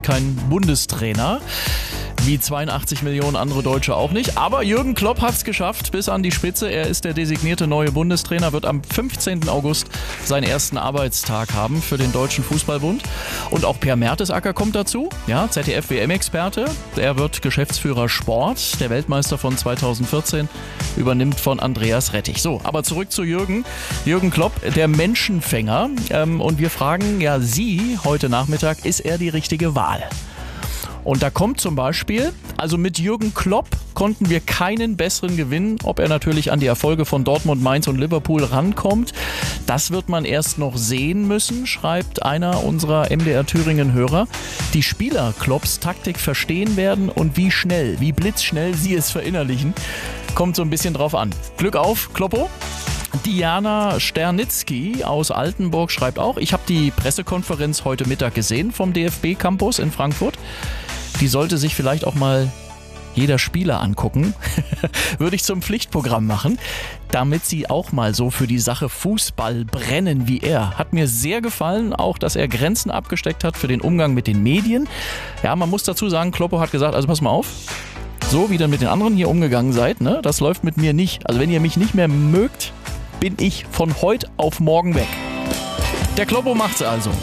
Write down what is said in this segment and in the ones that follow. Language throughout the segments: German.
Kein Bundestrainer, wie 82 Millionen andere Deutsche auch nicht. Aber Jürgen Klopp hat es geschafft bis an die Spitze. Er ist der designierte neue Bundestrainer, wird am 15. August seinen ersten Arbeitstag haben für den Deutschen Fußballbund. Und auch Per Mertesacker kommt dazu, ja, ZDF-WM-Experte. Er wird Geschäftsführer Sport. Der Weltmeister von 2014 übernimmt von Andreas Rettich. So, aber zurück zu Jürgen. Jürgen Klopp, der Menschenfänger. Und wir fragen ja Sie heute Nachmittag, ist er die richtige Wahl? Und da kommt zum Beispiel, also mit Jürgen Klopp konnten wir keinen besseren gewinnen. Ob er natürlich an die Erfolge von Dortmund, Mainz und Liverpool rankommt, das wird man erst noch sehen müssen, schreibt einer unserer MDR Thüringen-Hörer. Die Spieler Klopps Taktik verstehen werden und wie schnell, wie blitzschnell sie es verinnerlichen, kommt so ein bisschen drauf an. Glück auf, Kloppo! Diana Sternitzky aus Altenburg schreibt auch, ich habe die Pressekonferenz heute Mittag gesehen vom DFB-Campus in Frankfurt. Die sollte sich vielleicht auch mal jeder Spieler angucken. Würde ich zum Pflichtprogramm machen, damit sie auch mal so für die Sache Fußball brennen wie er. Hat mir sehr gefallen, auch dass er Grenzen abgesteckt hat für den Umgang mit den Medien. Ja, man muss dazu sagen, Kloppo hat gesagt, also pass mal auf, so wie ihr mit den anderen hier umgegangen seid, ne, das läuft mit mir nicht. Also wenn ihr mich nicht mehr mögt, bin ich von heute auf morgen weg. Der Kloppo macht's also.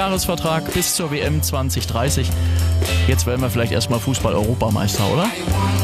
4-Jahres-Vertrag bis zur WM 2030. Jetzt werden wir vielleicht erstmal Fußball-Europameister, oder?